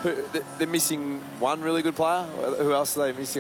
They're missing one really good player. Who else are they missing?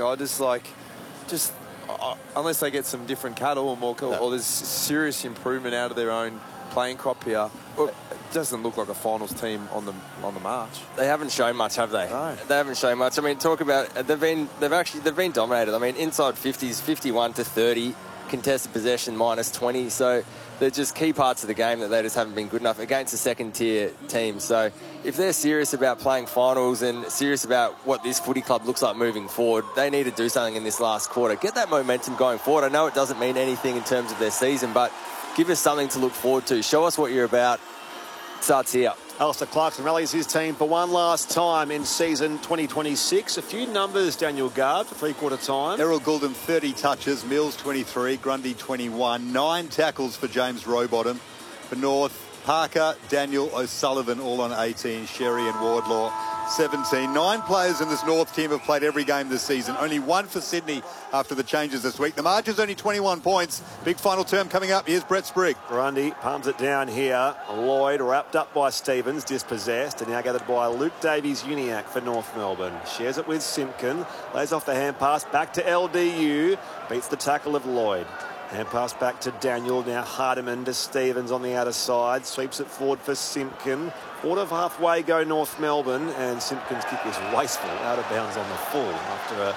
Unless they get some different cattle or more, or there's serious improvement out of their own playing crop here. It doesn't look like a finals team on the march. They haven't shown much, have they? No. They haven't shown much. I mean, talk about they've been dominated. I mean, inside 50s, 51 to 30, contested possession -20. So they're just key parts of the game that they just haven't been good enough against a second-tier team. So if they're serious about playing finals and serious about what this footy club looks like moving forward, they need to do something in this last quarter. Get that momentum going forward. I know it doesn't mean anything in terms of their season, but give us something to look forward to. Show us what you're about. It starts here. Alistair Clarkson rallies his team for one last time in season 2026. A few numbers, Daniel Gard, for three-quarter time. Errol Goulden, 30 touches. Mills, 23. Grundy, 21. 9 tackles for James Rowbottom. For North, Parker, Daniel O'Sullivan, all on 18. Sherry and Wardlaw, 17. 9 players in this North team have played every game this season. Only 1 for Sydney after the changes this week. The margin's only 21 points. Big final term coming up. Here's Brett Sprigg. Grundy palms it down here. Lloyd wrapped up by Stevens, dispossessed, and now gathered by Luke Davies-Uniacke for North Melbourne. Shares it with Simpkin. Lays off the hand pass back to LDU. Beats the tackle of Lloyd. Hand pass back to Daniel. Now Hardiman to Stevens on the outer side. Sweeps it forward for Simpkin. Quarter of halfway go North Melbourne, and Simpkin's kick was wasteful, out of bounds on the full after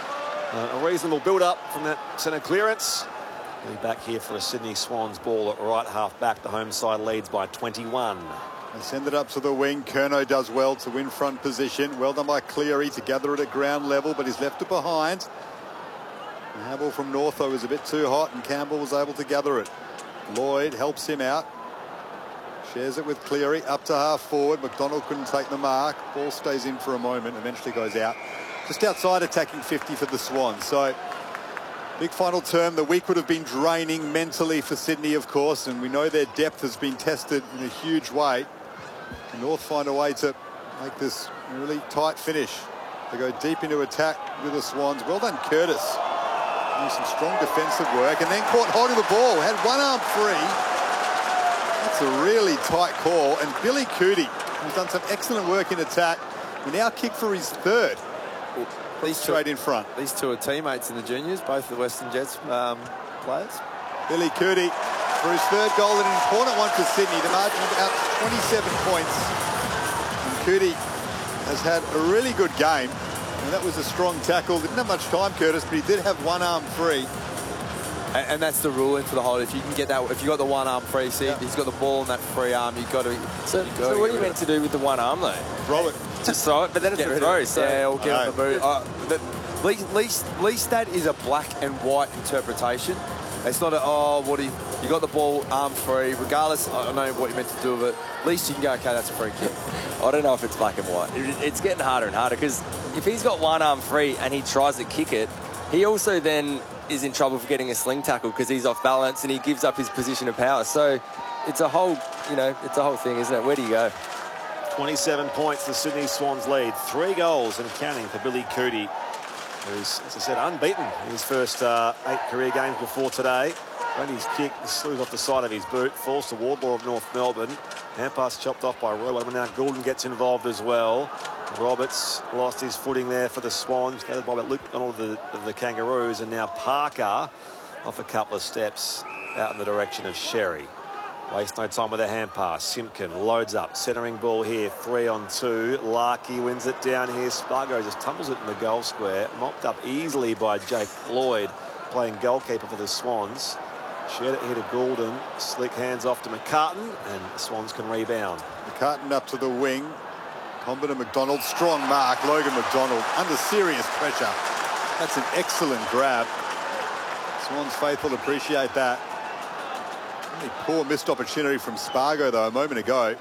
a reasonable build-up from that centre clearance. We'll be back here for a Sydney Swans ball at right half back. The home side leads by 21. They send it up to the wing. Curnow does well to win front position. Well done by Cleary to gather it at ground level, but he's left it behind. The handball from Northo was a bit too hot, and Campbell was able to gather it. Lloyd helps him out. Shares it with Cleary up to half forward. McDonald couldn't take the mark. Ball stays in for a moment, eventually goes out. Just outside attacking 50 for the Swans. So big final term. The week would have been draining mentally for Sydney, of course, and we know their depth has been tested in a huge way. Can North find a way to make this a really tight finish? They go deep into attack with the Swans. Well done, Curtis. Doing some strong defensive work, and then caught holding the ball. Had one arm free. That's a really tight call. And Billy Cootie, who's done some excellent work in attack, will now kick for his third. These straight in front. These two are teammates in the juniors, both the Western Jets players. Billy Cootie for his third goal, and an important one for Sydney. The margin of out 27 points. And Cootie has had a really good game. And that was a strong tackle. Didn't have much time, Curtis, but he did have one arm free. And that's the rule in for the hold. If you can get that, if you got the one arm free, see, he's got the ball on that free arm. You've got to. So what are you meant to do with the one arm though? Throw it. Just throw it, but then it's a throw. So yeah, or get on the move. At least that is a black and white interpretation. It's not you got the ball arm free, regardless. I don't know what you're meant to do with it. At least you can go, okay, that's a free kick. I don't know if it's black and white. It's getting harder and harder because if he's got one arm free and he tries to kick it, he also then is in trouble for getting a sling tackle because he's off balance and he gives up his position of power. So it's a whole, it's a whole thing, isn't it? Where do you go? 27 points, the Sydney Swans lead. 3 goals and counting for Billy Cootie, who's, as I said, unbeaten in his first 8 career games before today. And his kick slews off the side of his boot, falls to Wardlaw of North Melbourne. Hand pass chopped off by Roy. Now Goulden gets involved as well. Roberts lost his footing there for the Swans, gathered by Luke McDonald of the Kangaroos, and now Parker off a couple of steps out in the direction of Sherry. Waste no time with a hand pass. Simpkin loads up, centering ball here, 3 on 2. Larkey wins it down here. Spargo just tumbles it in the goal square, mopped up easily by Jake Lloyd, playing goalkeeper for the Swans. Shared it here to Goulden. Slick hands off to McCartan, and the Swans can rebound. McCartan up to the wing. Combat and McDonald, strong mark. Logan McDonald under serious pressure. That's an excellent grab. Swans faithful appreciate that. Really poor missed opportunity from Spargo though a moment ago.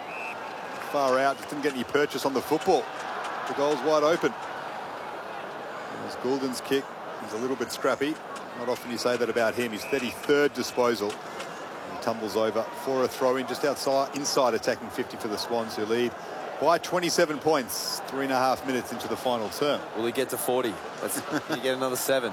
Far out, just didn't get any purchase on the football. The goal's wide open. There's Goulden's kick. He's a little bit scrappy. Not often you say that about him. His 33rd disposal. He tumbles over for a throw-in just inside attacking 50 for the Swans, who lead by 27 points, 3.5 minutes into the final term. Will he get to 40? You get another 7.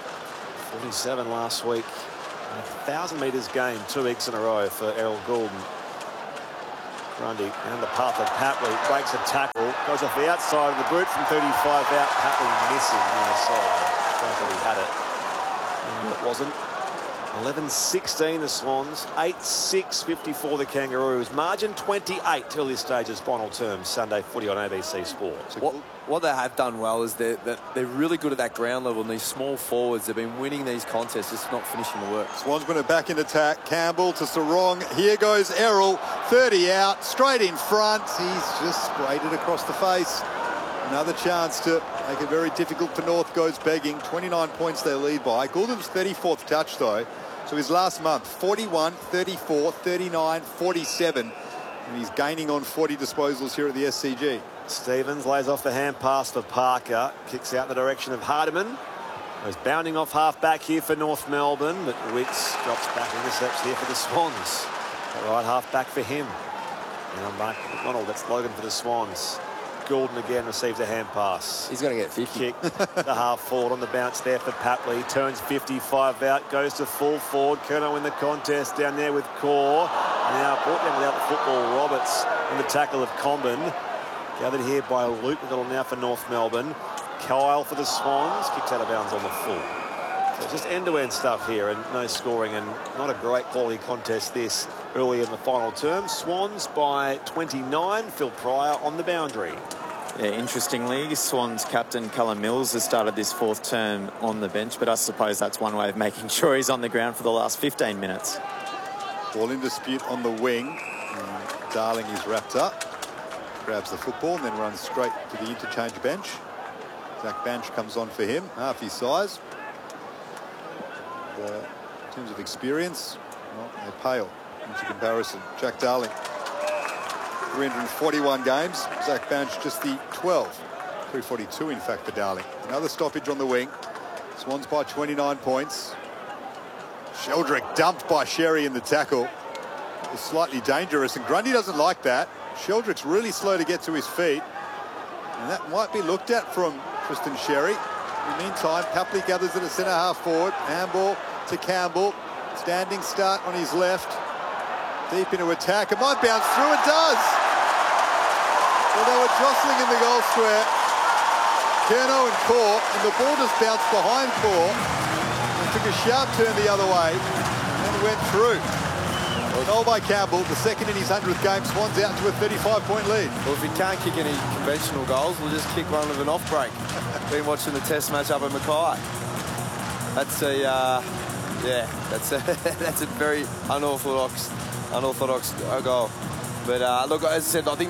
47 last week. 1,000 metres game 2 weeks in a row for Errol Goulden. Grundy down the path of Papley, breaks a tackle, goes off the outside of the boot from 35 out. Papley missing near side. Don't think he had it. And it wasn't. 11-16 the Swans, 8-6-54 the Kangaroos. Margin 28 till this stage's final term. Sunday footy on ABC Sport. What they have done well is they're really good at that ground level, and these small forwards, they've been winning these contests, just not finishing the work. Swans going to back in attack. Campbell to Sarong. Here goes Errol. 30 out, straight in front. He's just sprayed it across the face. Another chance to make it very difficult for North. Goes begging. 29 points they lead by. Gouldham's 34th touch, though. So his last month, 41, 34, 39, 47. And he's gaining on 40 disposals here at the SCG. Stevens lays off the hand pass for Parker. Kicks out in the direction of Hardiman. Goes bounding off half-back here for North Melbourne. But Wicks drops back, intercepts here for the Swans. The right half-back for him. Now back to McDonald. That's Logan for the Swans. Goulden again receives a hand pass. He's going to get 50. Kick the half forward on the bounce there for Papley. Turns 55 out, goes to full forward. Curnow in the contest down there with Core. Now brought down without the football. Roberts in the tackle of Comben. Gathered here by Luke McDonald now for North Melbourne. Kyle for the Swans. Kicks out of bounds on the full. So it's just end-to-end stuff here and no scoring, and not a great quality contest this early in the final term. Swans by 29. Phil Pryor on the boundary. Yeah, interestingly, Swans captain Callum Mills has started this fourth term on the bench, but I suppose that's one way of making sure he's on the ground for the last 15 minutes. Ball in dispute on the wing. Darling is wrapped up. Grabs the football and then runs straight to the interchange bench. Zach Banch comes on for him, half his size. In terms of experience, well, they're pale into comparison. Jack Darling, 341 games. Zach Banch just the 12. 342 in fact for Darling. Another stoppage on the wing. Swans by 29 points. Sheldrick dumped by Sherry in the tackle. It's slightly dangerous, and Grundy doesn't like that. Sheldrick's really slow to get to his feet, and that might be looked at from Tristan Sherry. In the meantime, Papley gathers it at centre half forward. Handball to Campbell. Standing start on his left. Deep into attack. It might bounce through. It does. Well, they were jostling in the goal square. Curnow and Core, and the ball just bounced behind Core and took a sharp turn the other way and went through. Goal by Campbell, the second in his 100th game. Swans out to a 35-point lead. Well, if he can't kick any conventional goals, we'll just kick one of an off break. Been watching the test match up at Mackay. That's a, that's a very unorthodox goal. But look, as I said, I think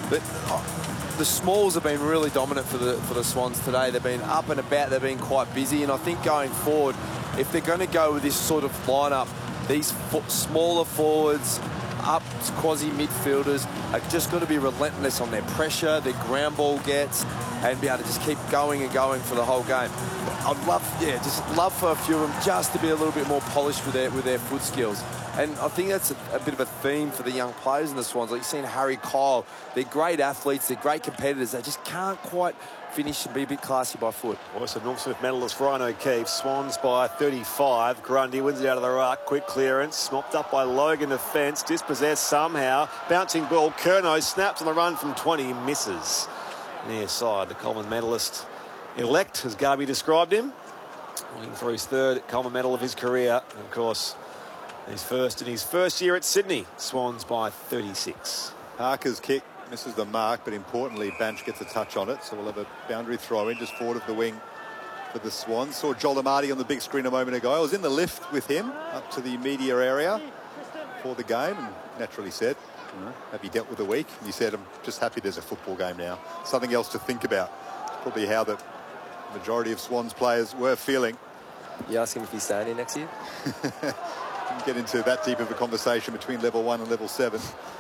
the Smalls have been really dominant for the Swans today. They've been up and about. They've been quite busy, and I think going forward, if they're going to go with this sort of lineup, these smaller forwards, up quasi midfielders are just got to be relentless on their pressure, their ground ball gets, and be able to just keep going and going for the whole game. I'd love for a few of them just to be a little bit more polished with their foot skills. And I think that's a bit of a theme for the young players in the Swans. Like you've seen Harry Kyle, they're great athletes, they're great competitors. They just can't quite finish and be a bit classy by foot. Also, Norm Smith medalist Ryan O'Keefe. Swans by 35. Grundy wins it out of the ruck. Quick clearance. Mopped up by Logan defence. Dispossessed somehow. Bouncing ball. Curnow snaps on the run from 20. Misses. Near side. The Coleman medalist elect, as Garby described him. Winning for his third Coleman medal of his career. And of course, his first in his first year at Sydney. Swans by 36. Parker's kick misses the mark, but importantly, Banch gets a touch on it, so we'll have a boundary throw in just forward of the wing for the Swans. Saw Joel Amati on the big screen a moment ago. I was in the lift with him up to the media area for the game, and naturally said, have you dealt with the week? And he said, I'm just happy there's a football game now. Something else to think about. It's probably how the majority of Swans players were feeling. You ask him if he's staying here next year? Didn't get into that deep of a conversation between level 1 and level 7.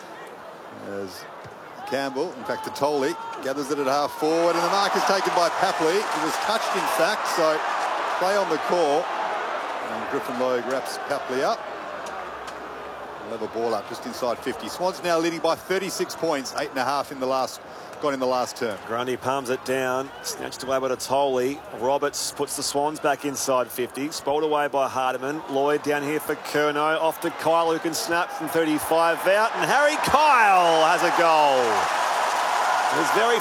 As Campbell, in fact, Toley gathers it at half forward, and the mark is taken by Papley. It was touched, in fact, so play on the call. And Griffin Logue wraps Papley up. Level ball up just inside 50. Swans now leading by 36 points, 8.5 in the last got in the last term. Grundy palms it down, snatched away by Toley. Roberts puts the Swans back inside 50, spoiled away by Hardiman. Lloyd down here for Curnow, off to Kyle, who can snap from 35 out, and Harry Kyle has a goal. His very